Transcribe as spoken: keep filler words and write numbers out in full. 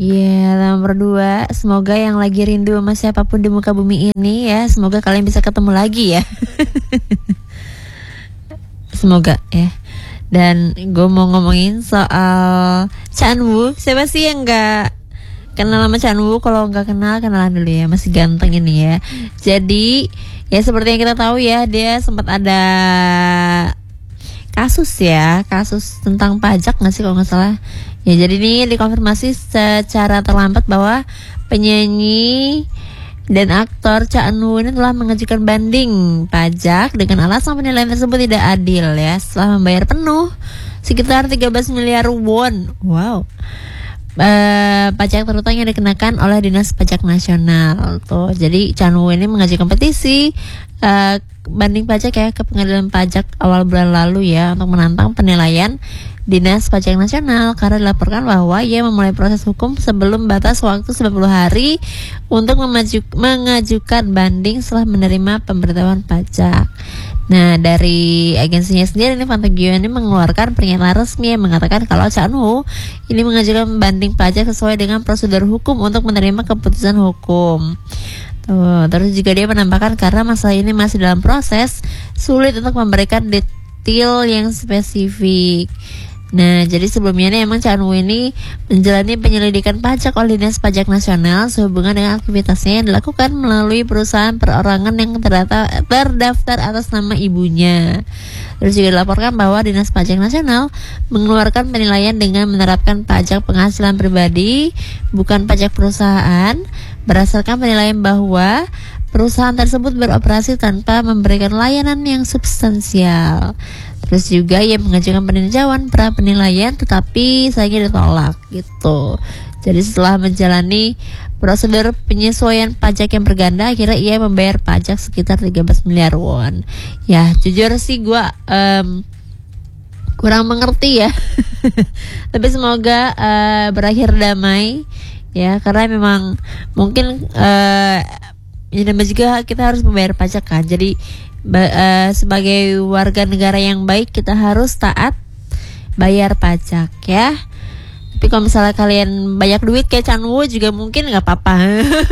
Iya, nomor dua, semoga yang lagi rindu sama siapapun di muka bumi ini ya, semoga kalian bisa ketemu lagi ya. Semoga ya. Dan gue mau ngomongin soal Chan Woo. Siapa sih yang gak kenal sama Chan Woo? Kalau gak kenal, kenalan dulu ya, masih ganteng ini ya. Jadi ya seperti yang kita tahu ya, dia sempat ada kasus ya, kasus tentang pajak gak sih kalau gak salah. Ya jadi ini dikonfirmasi secara terlambat bahwa penyanyi dan aktor Cha Eun-woo ini telah mengajukan banding pajak dengan alasan penilaian tersebut tidak adil ya, setelah membayar penuh sekitar tiga belas miliar won. Wow. Uh, pajak terutama yang dikenakan oleh Dinas Pajak Nasional tuh. Jadi Cha Eun-woo ini mengajukan petisi uh, banding pajak ya ke Pengadilan Pajak awal bulan lalu ya, untuk menantang penilaian Dinas Pajak Nasional karena dilaporkan bahwa ia memulai proses hukum sebelum batas waktu sembilan puluh hari untuk memaju, mengajukan banding setelah menerima pemberitahuan pajak. Nah, dari agensinya sendiri ini Fantagio ini mengeluarkan pernyataan resmi yang mengatakan kalau Cha Eun-woo ini mengajukan banding pajak sesuai dengan prosedur hukum untuk menerima keputusan hukum. Tuh, terus juga dia menambahkan karena masalah ini masih dalam proses, sulit untuk memberikan detail yang spesifik. Nah, jadi sebelumnya nih emang Cha Eun-woo ini menjalani penyelidikan pajak oleh Dinas Pajak Nasional sehubungan dengan aktivitasnya yang dilakukan melalui perusahaan perorangan yang terdaftar, terdaftar atas nama ibunya. Terus juga dilaporkan bahwa Dinas Pajak Nasional mengeluarkan penilaian dengan menerapkan pajak penghasilan pribadi, bukan pajak perusahaan, berdasarkan penilaian bahwa perusahaan tersebut beroperasi tanpa memberikan layanan yang substansial. Terus juga ia mengajukan peninjauan pra penilaian tetapi sayangnya ditolak gitu. Jadi setelah menjalani prosedur penyesuaian pajak yang berganda, akhirnya ia membayar pajak sekitar tiga belas miliar won. Ya jujur sih gue um, kurang mengerti ya. Tapi semoga uh, berakhir damai ya, karena memang mungkin uh, ya juga kita harus membayar pajak kan. Jadi ba- uh, sebagai warga negara yang baik kita harus taat bayar pajak ya. Tapi kalau misalnya kalian banyak duit kayak Cha Eun-woo juga mungkin nggak apa-apa.